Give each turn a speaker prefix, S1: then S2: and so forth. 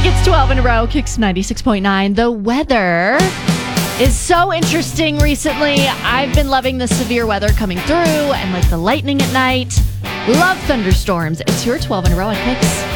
S1: think it's 12 in a row. Kicks 96.9. The weather is so interesting recently. I've been loving the severe weather coming through and like the lightning at night. Love thunderstorms. It's your 12 in a row at Kicks.